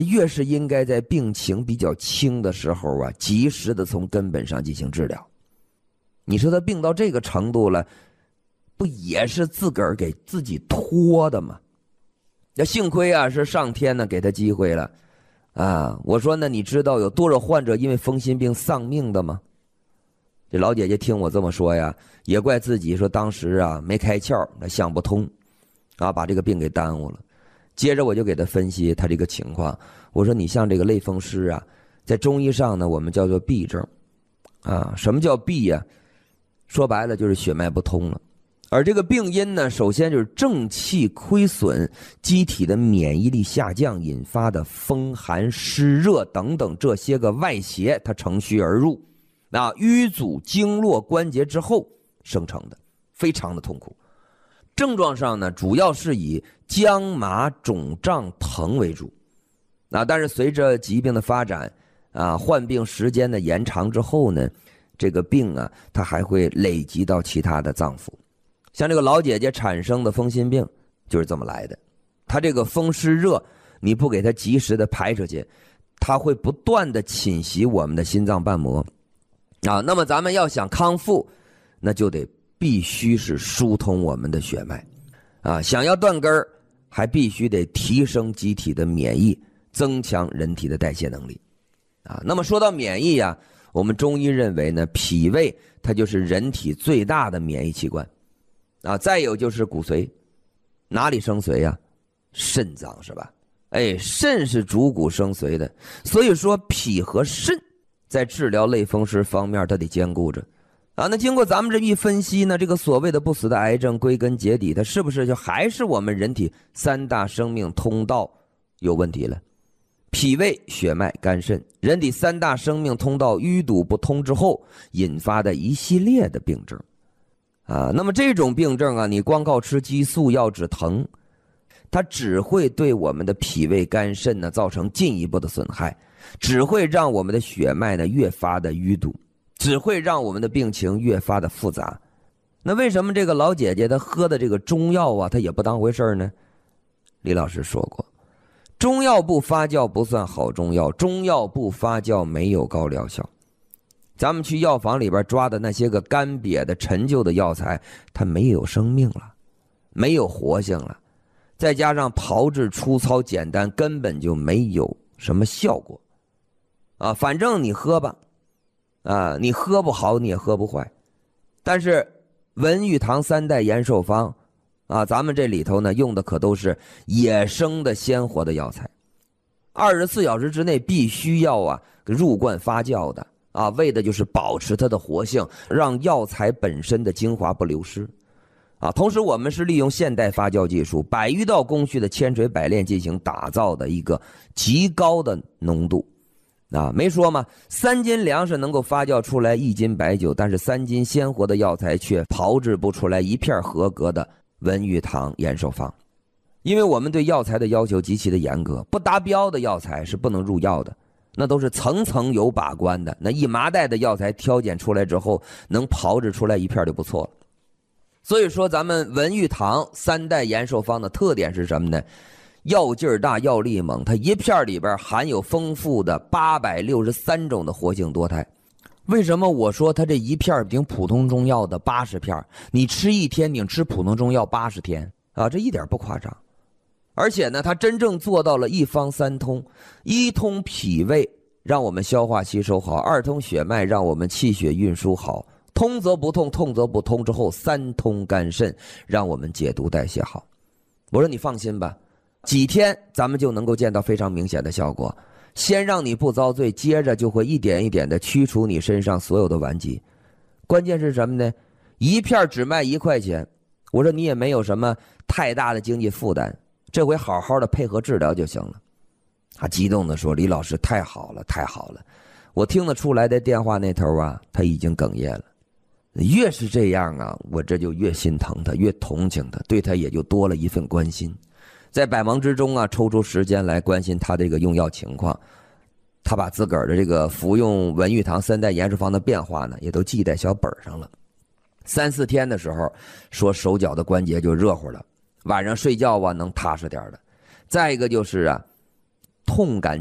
越是应该在病情比较轻的时候啊，及时的从根本上进行治疗。你说他病到这个程度了，不也是自个儿给自己拖的吗？那幸亏啊，是上天呢给他机会了啊！我说呢，你知道有多少患者因为风湿病丧命的吗？这老姐姐听我这么说呀，也怪自己说当时啊没开窍，想不通啊，把这个病给耽误了。接着我就给他分析他这个情况，我说你像这个类风湿啊，在中医上呢我们叫做痹症啊。什么叫痹呀？说白了就是血脉不通了。而这个病因呢，首先就是正气亏损，机体的免疫力下降引发的风寒湿热等等这些个外邪，它乘虚而入，淤阻经络关节之后生成的，非常的痛苦。症状上呢，主要是以僵麻肿胀疼为主，但是随着疾病的发展患病时间的延长之后呢，这个病啊，它还会累积到其他的脏腑。像这个老姐姐产生的风心病就是这么来的，她这个风湿热，你不给她及时的排出去，它会不断的侵袭我们的心脏瓣膜那么咱们要想康复，那就得必须是疏通我们的血脉想要断根儿，还必须得提升机体的免疫，增强人体的代谢能力那么说到免疫呀，我们中医认为呢，脾胃它就是人体最大的免疫器官再有就是骨髓，哪里生髓呀？肾脏是吧？肾是主骨生髓的，所以说脾和肾在治疗类风湿方面它得兼顾着那经过咱们这一分析呢，这个所谓的不死的癌症，归根结底它是不是就还是我们人体三大生命通道有问题了？脾胃、血脉、肝肾，人体三大生命通道淤堵不通之后引发的一系列的病症那么这种病症你光靠吃激素药止疼，它只会对我们的脾胃肝肾呢造成进一步的损害，只会让我们的血脉呢越发的淤堵，只会让我们的病情越发的复杂。那为什么这个老姐姐她喝的这个中药她也不当回事呢？李老师说过，中药不发酵不算好中药，中药不发酵没有高疗效。咱们去药房里边抓的那些个干瘪的陈旧的药材，它没有生命了，没有活性了，再加上炮制粗糙简单，根本就没有什么效果反正你喝吧你喝不好你也喝不坏。但是文玉堂三代延寿方咱们这里头呢用的可都是野生的鲜活的药材，24小时之内必须要入罐发酵的为的就是保持它的活性，让药材本身的精华不流失同时我们是利用现代发酵技术100余道工序的千锤百炼进行打造的一个极高的浓度没说嘛，3斤粮食能够发酵出来1斤白酒，但是3斤鲜活的药材却炮制不出来一片合格的文玉堂延寿方。因为我们对药材的要求极其的严格，不达标的药材是不能入药的，那都是层层有把关的，那一麻袋的药材挑拣出来之后能炮制出来一片就不错了。所以说咱们文玉堂三代延寿方的特点是什么呢？药劲儿大，药力猛，它一片里边含有丰富的863种的活性多肽。为什么我说它这一片顶普通中药的80片，你吃一天顶吃普通中药80天这一点不夸张。而且呢，它真正做到了一方三通：一通脾胃，让我们消化吸收好；二通血脉，让我们气血运输好；通则不痛，痛则不通之后，三通肝肾，让我们解毒代谢好。我说你放心吧，几天咱们就能够见到非常明显的效果。先让你不遭罪，接着就会一点一点的驱除你身上所有的顽疾。关键是什么呢？一片只卖1块钱，我说你也没有什么太大的经济负担，这回好好的配合治疗就行了。他激动的说：“李老师太好了，太好了！”我听得出来，在电话那头他已经哽咽了。越是这样我这就越心疼他，越同情他，对他也就多了一份关心。在百忙之中抽出时间来关心他这个用药情况，他把自个儿的这个服用文玉堂三代延寿方的变化呢，也都记在小本上了。3、4天的时候，说手脚的关节就热乎了，晚上睡觉能踏实点的。再一个就是痛感